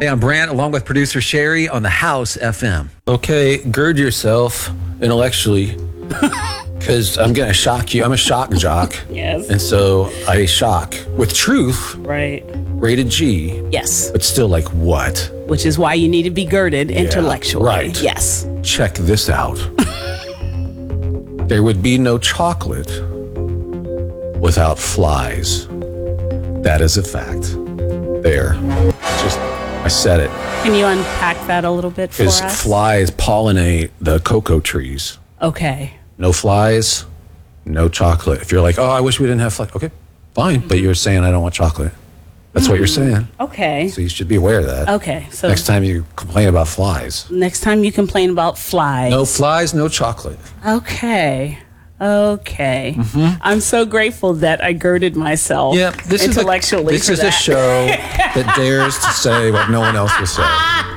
Hey, I'm Brant, along with producer Sherry on the House FM. Okay, gird yourself intellectually, because I'm going to shock you. I'm a shock jock. Yes. And so I shock with truth, Right. rated G, Yes. but still like what? Which is why you need to be girded intellectually. right. Yes. Check this out. There would be no chocolate without flies. That is a fact. There. I said it. Can you unpack that a little bit for Because us? flies pollinate the cocoa trees. Okay. No flies, no chocolate. If you're like, oh, I wish we didn't have flies. Okay, fine. But you're saying I don't want chocolate. That's what you're saying. Okay. So you should be aware of that. Okay. So Next time you complain about flies. next time you complain about flies. No flies, no chocolate. Okay. Okay. I'm so grateful that I girded myself Yeah, this intellectually is a for that. show that dares to say what no one else will say.